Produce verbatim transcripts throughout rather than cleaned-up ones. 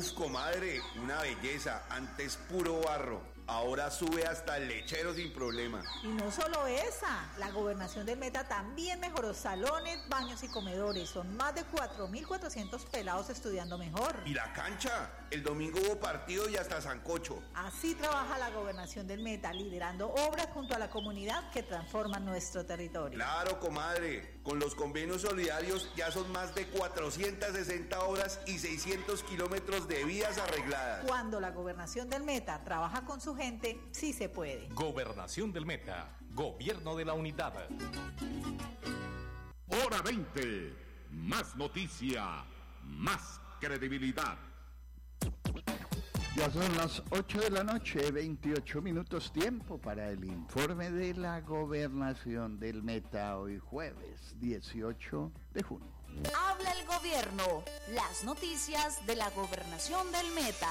Uf, comadre, una belleza, antes puro barro, ahora sube hasta el lechero sin problema. Y no solo esa, la gobernación del Meta también mejoró salones, baños y comedores, son más de cuatro mil cuatrocientos pelados estudiando mejor. ¿Y la cancha? El domingo hubo partido y hasta sancocho. Así trabaja la gobernación del Meta, liderando obras junto a la comunidad que transforman nuestro territorio. Claro, comadre, con los convenios solidarios ya son más de cuatrocientas sesenta obras y seiscientos kilómetros de vías arregladas. Cuando la gobernación del Meta trabaja con su gente, sí se puede. Gobernación del Meta, Gobierno de la Unidad. Hora veinte, más noticia, más credibilidad. Ya son las ocho de la noche, veintiocho minutos, tiempo para el informe de la gobernación del Meta, hoy jueves dieciocho de junio. Habla el gobierno, las noticias de la gobernación del Meta.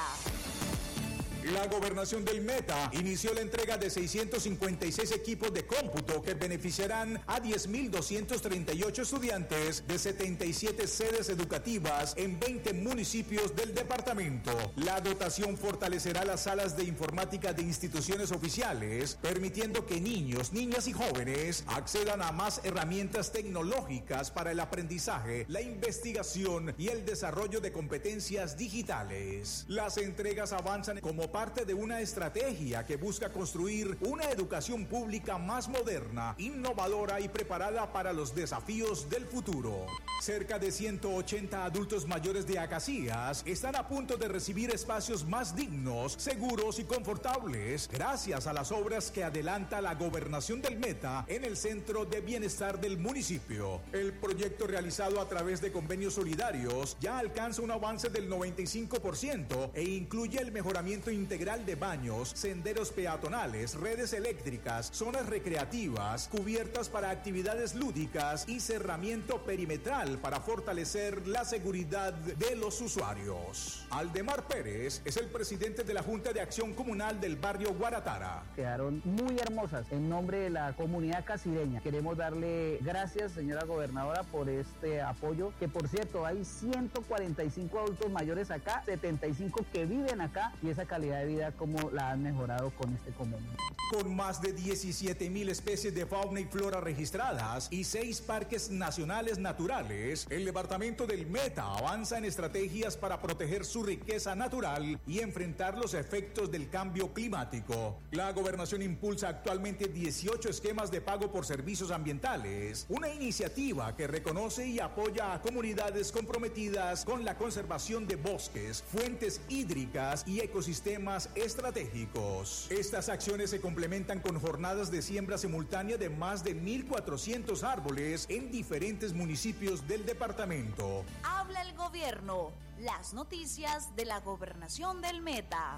La gobernación del Meta inició la entrega de seiscientos cincuenta y seis equipos de cómputo que beneficiarán a diez mil doscientos treinta y ocho estudiantes de setenta y siete sedes educativas en veinte municipios del departamento. La dotación fortalecerá las salas de informática de instituciones oficiales, permitiendo que niños, niñas y jóvenes accedan a más herramientas tecnológicas para el aprendizaje, la investigación y el desarrollo de competencias digitales. Las entregas avanzan como parte de una estrategia que busca construir una educación pública más moderna, innovadora y preparada para los desafíos del futuro. Cerca de ciento ochenta adultos mayores de Acacías están a punto de recibir espacios más dignos, seguros y confortables gracias a las obras que adelanta la gobernación del Meta en el centro de bienestar del municipio. El proyecto realizado a través de convenios solidarios ya alcanza un avance del noventa y cinco por ciento e incluye el mejoramiento integral de baños, senderos peatonales, redes eléctricas, zonas recreativas, cubiertas para actividades lúdicas y cerramiento perimetral para fortalecer la seguridad de los usuarios. Aldemar Pérez es el presidente de la Junta de Acción Comunal del barrio Guaratara. Quedaron muy hermosas en nombre de la comunidad casireña. Queremos darle gracias, señora gobernadora, por este apoyo, que por cierto hay ciento cuarenta y cinco adultos mayores acá, setenta y cinco que viven acá, y esa calidad de vida como la han mejorado con este convenio. Con más de diecisiete mil especies de fauna y flora registradas y seis parques nacionales naturales, el departamento del Meta avanza en estrategias para proteger su riqueza natural y enfrentar los efectos del cambio climático. La gobernación impulsa actualmente dieciocho esquemas de pago por servicios ambientales, una iniciativa que reconoce y apoya a comunidades comprometidas con la conservación de bosques, fuentes hídricas y ecosistemas estratégicos. Estas acciones se complementan con jornadas de siembra simultánea de más de mil cuatrocientos árboles en diferentes municipios del departamento. Habla el gobierno, las noticias de la gobernación del Meta.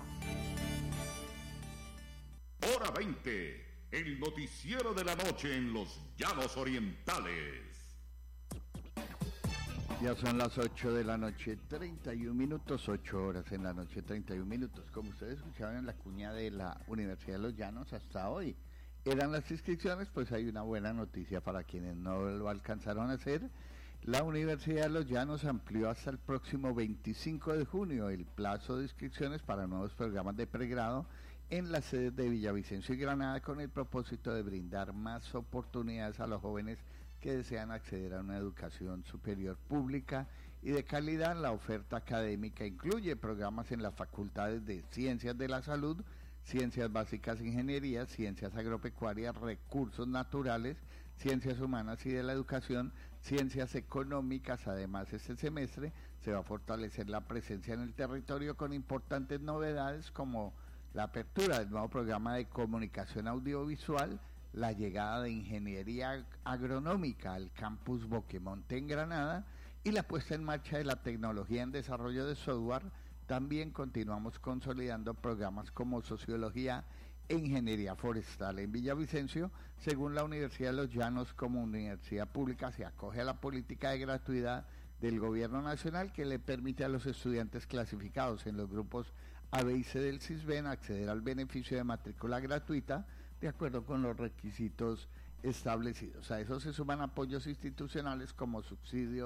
Hora veinte, el noticiero de la noche en los Llanos Orientales. Ya son las ocho de la noche, treinta y un minutos, ocho horas en la noche, treinta y un minutos. Como ustedes escuchaban en la cuña de la Universidad de los Llanos, hasta hoy eran las inscripciones, pues hay una buena noticia para quienes no lo alcanzaron a hacer. La Universidad de los Llanos amplió hasta el próximo veinticinco de junio el plazo de inscripciones para nuevos programas de pregrado en las sedes de Villavicencio y Granada, con el propósito de brindar más oportunidades a los jóvenes que desean acceder a una educación superior pública y de calidad. La oferta académica incluye programas en las facultades de Ciencias de la Salud, Ciencias Básicas, Ingeniería, Ciencias Agropecuarias, Recursos Naturales, Ciencias Humanas y de la Educación, Ciencias Económicas. Además, este semestre se va a fortalecer la presencia en el territorio con importantes novedades como la apertura del nuevo programa de comunicación audiovisual, la llegada de ingeniería agronómica al campus Boquemonte en Granada y la puesta en marcha de la tecnología en desarrollo de software. También continuamos consolidando programas como sociología e ingeniería forestal en Villavicencio. Según la Universidad de los Llanos, como universidad pública, se acoge a la política de gratuidad del gobierno nacional, que le permite a los estudiantes clasificados en los grupos A, B y C del CISBEN acceder al beneficio de matrícula gratuita de acuerdo con los requisitos establecidos. A eso se suman apoyos institucionales como subsidio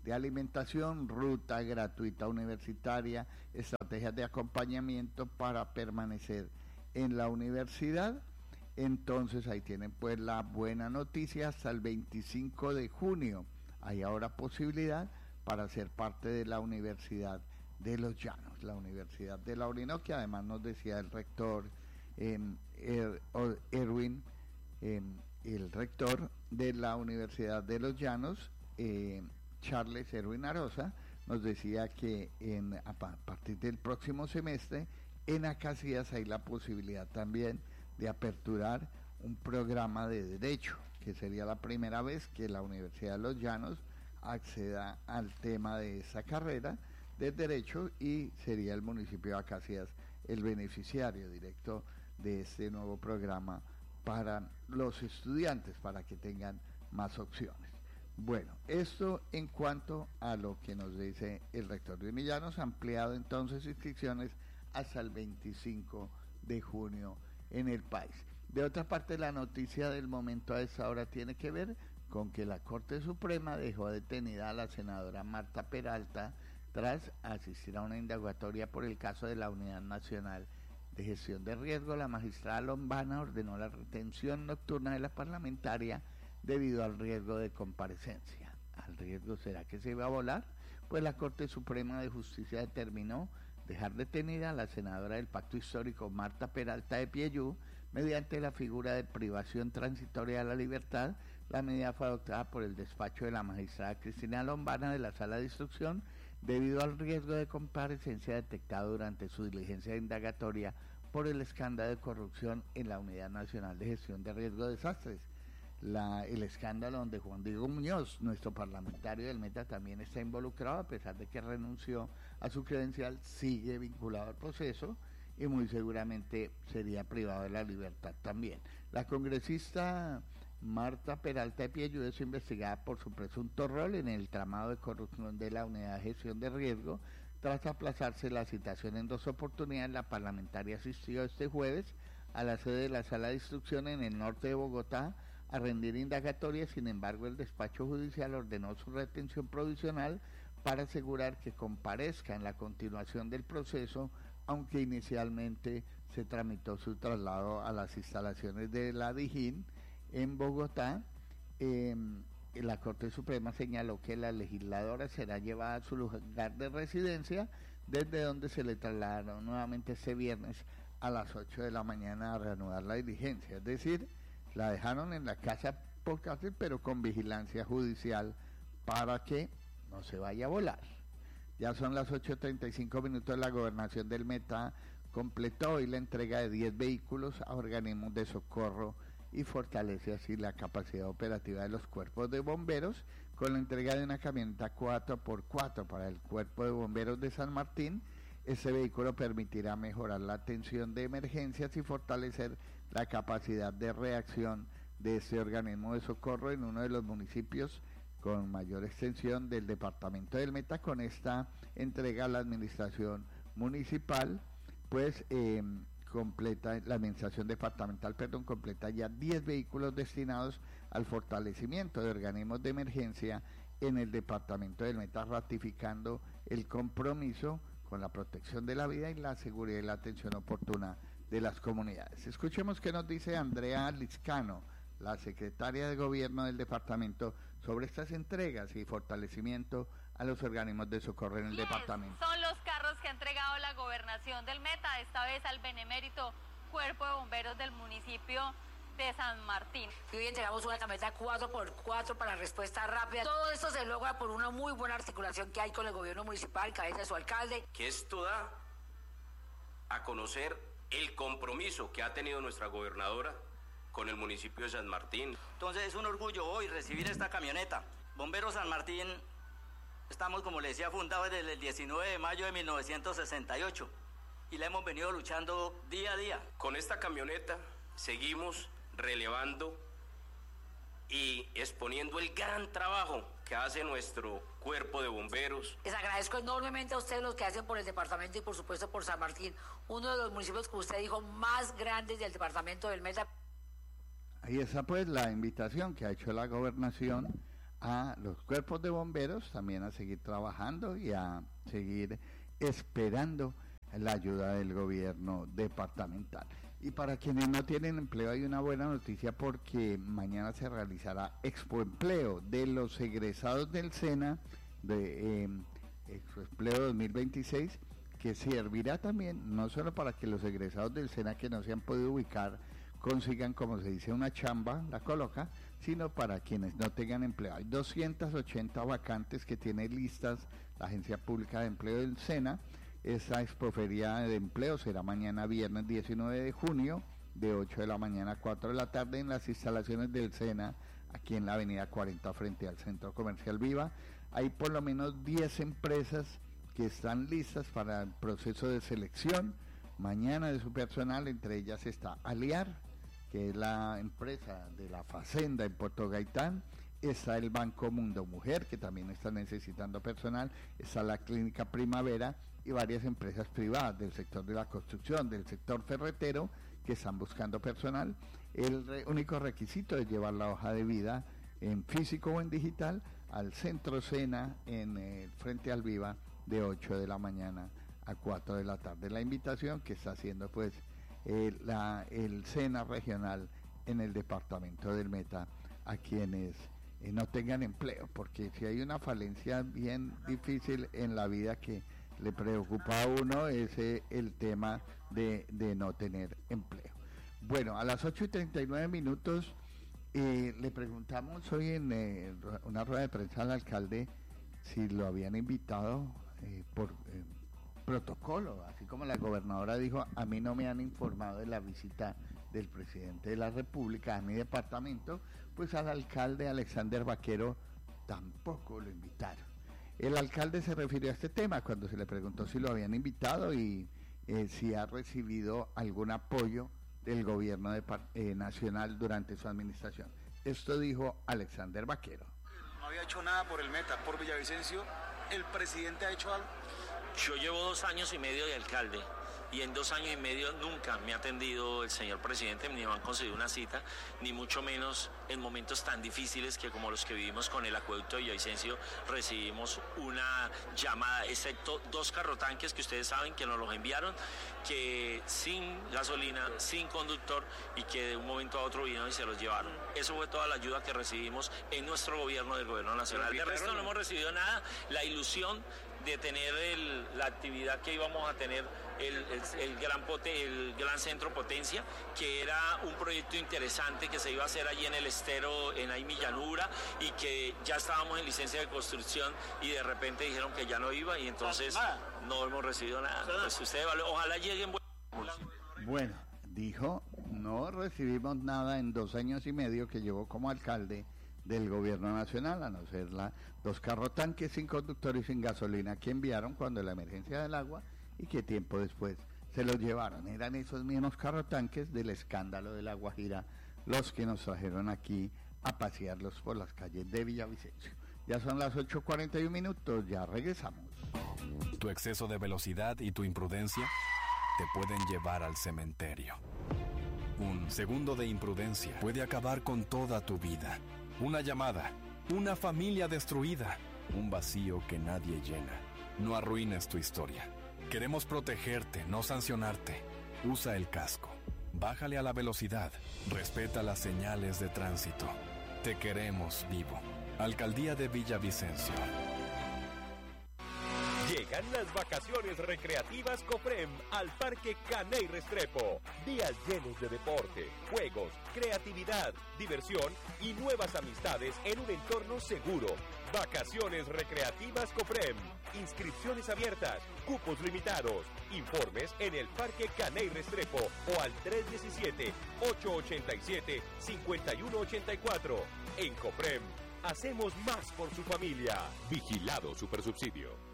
de alimentación, ruta gratuita universitaria, estrategias de acompañamiento para permanecer en la universidad. Entonces ahí tienen pues la buena noticia, hasta el veinticinco de junio hay ahora posibilidad para ser parte de la Universidad de los Llanos, la Universidad de la Orinoquia. Además nos decía el rector eh, er, Erwin, eh, el rector de la Universidad de los Llanos, eh, Charles Erwin Arosa, nos decía que en, a partir del próximo semestre en Acacías hay la posibilidad también de aperturar un programa de derecho, que sería la primera vez que la Universidad de los Llanos acceda al tema de esa carrera de derecho, y sería el municipio de Acacías el beneficiario directo de este nuevo programa para los estudiantes, para que tengan más opciones. Bueno, esto en cuanto a lo que nos dice el rector de Unillanos, ampliado entonces inscripciones hasta el veinticinco de junio en el país. De otra parte, la noticia del momento a esta hora tiene que ver con que la Corte Suprema dejó detenida a la senadora Marta Peralta tras asistir a una indagatoria por el caso de la Unidad Nacional de Gestión de Riesgo. La magistrada Lombana ordenó la retención nocturna de la parlamentaria debido al riesgo de comparecencia. ¿Al riesgo será que se iba a volar? Pues la Corte Suprema de Justicia determinó dejar detenida a la senadora del Pacto Histórico Marta Peralta de Pieyú mediante la figura de privación transitoria de la libertad. La medida fue adoptada por el despacho de la magistrada Cristina Lombana de la Sala de Instrucción debido al riesgo de comparecencia detectado durante su diligencia indagatoria por el escándalo de corrupción en la Unidad Nacional de Gestión de Riesgo de Desastres. La, el escándalo donde Juan Diego Muñoz, nuestro parlamentario del Meta, también está involucrado, a pesar de que renunció a su credencial, sigue vinculado al proceso y muy seguramente sería privado de la libertad también. La congresista Marta Peralta de Pieyú es investigada por su presunto rol en el tramado de corrupción de la Unidad de Gestión de Riesgo. Tras aplazarse la citación en dos oportunidades, la parlamentaria asistió este jueves a la sede de la Sala de Instrucción en el norte de Bogotá a rendir indagatoria. Sin embargo, el despacho judicial ordenó su retención provisional para asegurar que comparezca en la continuación del proceso, aunque inicialmente se tramitó su traslado a las instalaciones de la Dijín en Bogotá. Eh, la Corte Suprema señaló que la legisladora será llevada a su lugar de residencia, desde donde se le trasladaron nuevamente este viernes a las ocho de la mañana a reanudar la diligencia. Es decir, la dejaron en la casa por cárcel, pero con vigilancia judicial para que no se vaya a volar. Ya son las ocho treinta y cinco minutos. La gobernación del Meta completó hoy la entrega de diez vehículos a organismos de socorro y fortalece así la capacidad operativa de los cuerpos de bomberos, con la entrega de una camioneta cuatro por cuatro para el Cuerpo de Bomberos de San Martín. Este vehículo permitirá mejorar la atención de emergencias y fortalecer la capacidad de reacción de este organismo de socorro en uno de los municipios con mayor extensión del departamento del Meta. Con esta entrega, la administración municipal, pues eh, completa, la administración departamental, perdón, completa ya diez vehículos destinados al fortalecimiento de organismos de emergencia en el departamento del Meta, ratificando el compromiso con la protección de la vida y la seguridad y la atención oportuna de las comunidades. Escuchemos qué nos dice Andrea Lizcano, la secretaria de Gobierno del departamento, sobre estas entregas y fortalecimiento a los organismos de socorro en el yes, departamento. Son los carros que ha entregado la gobernación del Meta, esta vez al benemérito Cuerpo de Bomberos del municipio de San Martín. Y hoy entregamos una camioneta cuatro por cuatro para respuesta rápida. Todo esto se logra por una muy buena articulación que hay con el gobierno municipal, cabeza de su alcalde. Que esto da a conocer el compromiso que ha tenido nuestra gobernadora con el municipio de San Martín. Entonces es un orgullo hoy recibir esta camioneta. Bomberos San Martín, estamos, como les decía, fundados desde el diecinueve de mayo de mil novecientos sesenta y ocho y la hemos venido luchando día a día. Con esta camioneta seguimos relevando y exponiendo el gran trabajo que hace nuestro cuerpo de bomberos. Les agradezco enormemente a ustedes los que hacen por el departamento y por supuesto por San Martín, uno de los municipios, como usted dijo, más grandes del departamento del Meta. Ahí está pues la invitación que ha hecho la gobernación a los cuerpos de bomberos también a seguir trabajando y a seguir esperando la ayuda del gobierno departamental. Y para quienes no tienen empleo hay una buena noticia, porque mañana se realizará Expo Empleo de los egresados del SENA, de eh, Expo Empleo dos mil veintiséis, que servirá también no solo para que los egresados del SENA que no se han podido ubicar consigan, como se dice, una chamba, la coloca, sino para quienes no tengan empleo. Hay doscientas ochenta vacantes que tiene listas la Agencia Pública de Empleo del SENA. Esa expoferia de empleo será mañana viernes diecinueve de junio, de ocho de la mañana a cuatro de la tarde, en las instalaciones del SENA, aquí en la avenida cuarenta, frente al Centro Comercial Viva. Hay por lo menos diez empresas que están listas para el proceso de selección mañana de su personal. Entre ellas está Aliar, que es la empresa de la Facenda en Puerto Gaitán. Está el Banco Mundo Mujer, que también está necesitando personal. Está la Clínica Primavera y varias empresas privadas del sector de la construcción, del sector ferretero, que están buscando personal. El re- único requisito es llevar la hoja de vida en físico o en digital al Centro SENA en eh, frente al Viva, de ocho de la mañana a cuatro de la tarde. La invitación que está haciendo pues eh, la, el SENA regional en el departamento del Meta a quienes eh, no tengan empleo, porque si hay una falencia bien difícil en la vida que le preocupa a uno, es eh, el tema de, de no tener empleo. Bueno, a las ocho y treinta y nueve minutos eh, le preguntamos hoy en eh, una rueda de prensa al alcalde si lo habían invitado eh, por eh, protocolo, así como la gobernadora dijo, a mí no me han informado de la visita del presidente de la República a mi departamento, pues al alcalde Alexander Vaquero tampoco lo invitaron. El alcalde se refirió a este tema cuando se le preguntó si lo habían invitado y eh, si ha recibido algún apoyo del gobierno de, eh, nacional durante su administración. Esto dijo Alexander Vaquero. No había hecho nada por el Meta, por Villavicencio. ¿El presidente ha hecho algo? Yo llevo dos años y medio de alcalde y en dos años y medio nunca me ha atendido el señor presidente, ni me han concedido una cita, ni mucho menos en momentos tan difíciles que como los que vivimos con el acueducto de Villavicencio recibimos una llamada, excepto dos carrotanques que ustedes saben que nos los enviaron, que sin gasolina, sin conductor y que de un momento a otro vinieron y se los llevaron. Eso fue toda la ayuda que recibimos en nuestro gobierno, del gobierno nacional. De resto no hemos recibido nada, la ilusión de tener el, la actividad que íbamos a tener, el, el, el, gran pote, el gran centro potencia, que era un proyecto interesante que se iba a hacer allí en el estero, en Aimi Llanura, y que ya estábamos en licencia de construcción y de repente dijeron que ya no iba y entonces no hemos recibido nada. Pues ustedes, ojalá lleguen. Bueno, dijo, no recibimos nada en dos años y medio que llevo como alcalde del gobierno nacional, a no ser la, dos carrotanques sin conductor y sin gasolina que enviaron cuando la emergencia del agua y que tiempo después se los llevaron. Eran esos mismos carrotanques del escándalo de La Guajira los que nos trajeron aquí a pasearlos por las calles de Villavicencio. Ya son las ocho cuarenta y un minutos, ya regresamos. Tu exceso de velocidad y tu imprudencia te pueden llevar al cementerio. Un segundo de imprudencia puede acabar con toda tu vida. Una llamada, una familia destruida, un vacío que nadie llena. No arruines tu historia. Queremos protegerte, no sancionarte. Usa el casco. Bájale a la velocidad. Respeta las señales de tránsito. Te queremos vivo. Alcaldía de Villavicencio. Llegan las vacaciones recreativas Cofrem al Parque Caney Restrepo. Días llenos de deporte, juegos, creatividad, diversión y nuevas amistades en un entorno seguro. Vacaciones recreativas Cofrem. Inscripciones abiertas, cupos limitados. Informes en el Parque Caney Restrepo o al tres uno siete, ocho ocho siete, cinco uno ocho cuatro. En Cofrem, hacemos más por su familia. Vigilado Supersubsidio.